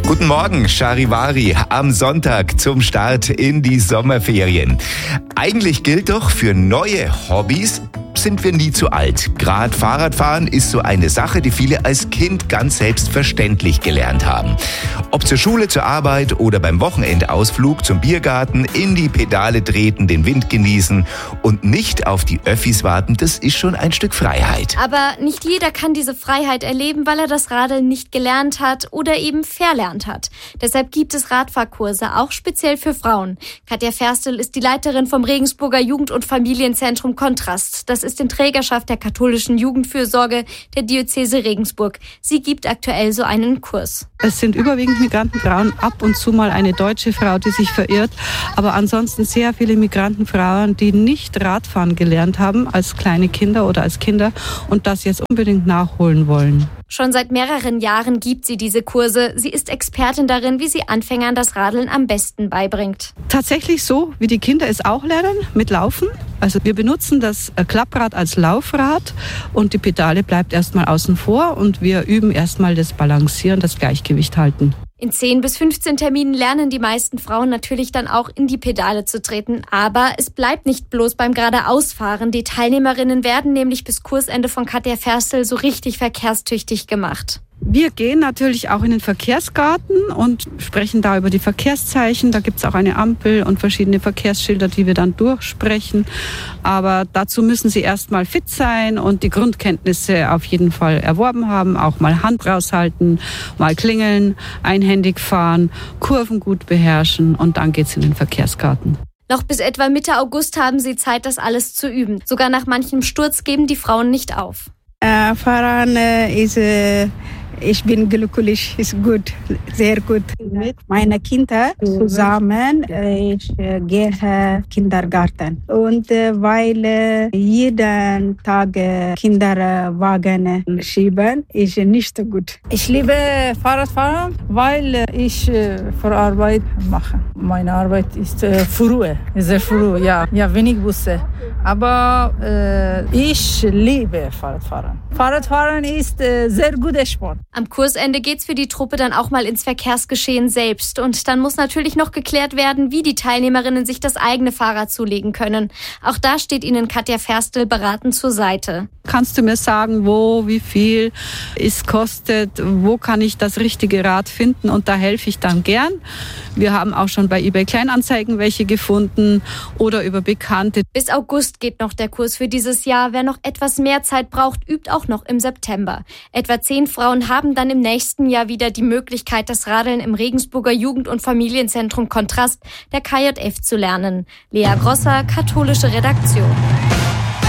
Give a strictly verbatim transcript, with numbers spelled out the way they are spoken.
Guten Morgen, Charivari, am Sonntag zum Start in die Sommerferien. Eigentlich gilt doch, für neue Hobbys sind wir nie zu alt. Gerade Fahrradfahren ist so eine Sache, die viele als Kind ganz selbstverständlich gelernt haben. Ob zur Schule, zur Arbeit oder beim Wochenendausflug zum Biergarten, in die Pedale treten, den Wind genießen und nicht auf die Öffis warten, das ist schon ein Stück Freiheit. Aber nicht jeder kann diese Freiheit erleben, weil er das Radeln nicht gelernt hat oder eben verlernt hat. Deshalb gibt es Radfahrkurse, auch speziell für Frauen. Katja Ferstel ist die Leiterin vom Regensburger Jugend- und Familienzentrum Kontrast. Das ist in Trägerschaft der katholischen Jugendfürsorge der Diözese Regensburg. Sie gibt aktuell so einen Kurs. Es sind überwiegend Migrantenfrauen, ab und zu mal eine deutsche Frau, die sich verirrt, aber ansonsten sehr viele Migrantenfrauen, die nicht Radfahren gelernt haben als kleine Kinder oder als Kinder und das jetzt unbedingt nachholen wollen. Schon seit mehreren Jahren gibt sie diese Kurse. Sie ist Expertin darin, wie sie Anfängern das Radeln am besten beibringt. Tatsächlich so, wie die Kinder es auch lernen, mit Laufen. Also wir benutzen das Klapprad als Laufrad und die Pedale bleibt erstmal außen vor und wir üben erstmal das Balancieren, das Gleichgewicht halten. In zehn bis fünfzehn Terminen lernen die meisten Frauen natürlich dann auch in die Pedale zu treten. Aber es bleibt nicht bloß beim Geradeausfahren. Die Teilnehmerinnen werden nämlich bis Kursende von Katja Ferstel so richtig verkehrstüchtig gemacht. Wir gehen natürlich auch in den Verkehrsgarten und sprechen da über die Verkehrszeichen. Da gibt es auch eine Ampel und verschiedene Verkehrsschilder, die wir dann durchsprechen. Aber dazu müssen sie erst mal fit sein und die Grundkenntnisse auf jeden Fall erworben haben. Auch mal Hand raushalten, mal klingeln, einhändig fahren, Kurven gut beherrschen und dann geht's in den Verkehrsgarten. Noch bis etwa Mitte August haben sie Zeit, das alles zu üben. Sogar nach manchem Sturz geben die Frauen nicht auf. Äh, Fahren äh, ist... Äh Ich bin glücklich, ist gut, sehr gut. Mit meinen Kindern zusammen, ich äh, gehe Kindergarten. Und äh, weil äh, jeden Tag äh, Kinderwagen schieben, ist nicht gut. Ich liebe Fahrradfahren, weil ich äh, für Arbeit mache. Meine Arbeit ist äh, früh, sehr früh, ja, ja, wenig Busse. Aber äh, ich liebe Fahrradfahren. Fahrradfahren ist äh, sehr guter Sport. Am Kursende geht's für die Truppe dann auch mal ins Verkehrsgeschehen selbst. Und dann muss natürlich noch geklärt werden, wie die Teilnehmerinnen sich das eigene Fahrrad zulegen können. Auch da steht ihnen Katja Ferstel beratend zur Seite. Kannst du mir sagen, wo, wie viel es kostet, wo kann ich das richtige Rad finden? Und da helfe ich dann gern. Wir haben auch schon bei eBay Kleinanzeigen welche gefunden oder über Bekannte. Bis August geht noch der Kurs für dieses Jahr. Wer noch etwas mehr Zeit braucht, übt auch noch im September. Etwa zehn Frauen haben dann im nächsten Jahr wieder die Möglichkeit, das Radeln im Regensburger Jugend- und Familienzentrum Kontrast, der K J F, zu lernen. Lea Grosser, katholische Redaktion.